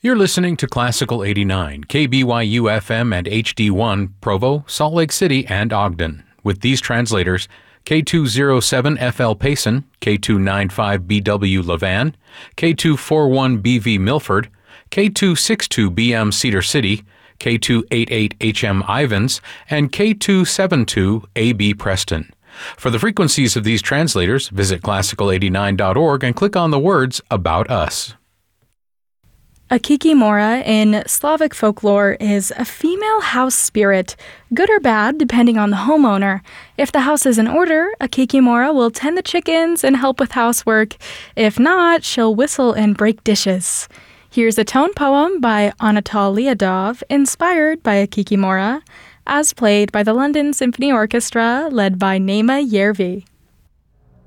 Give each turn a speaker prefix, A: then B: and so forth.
A: You're listening to Classical 89, KBYU FM and HD1, Provo, Salt Lake City, and Ogden. With these translators, K207FL Payson, K295BW Levan, K241BV Milford, K262BM Cedar City, K288HM Ivans, and K272AB Preston. For the frequencies of these translators, visit classical89.org and click on the words About Us.
B: A kikimora in Slavic folklore is a female house spirit, good or bad depending on the homeowner. If the house is in order, a kikimora will tend the chickens and help with housework. If not, she'll whistle and break dishes. Here's a tone poem by Anatol Liadov, inspired by a kikimora, as played by the London Symphony Orchestra, led by Naima Yervi.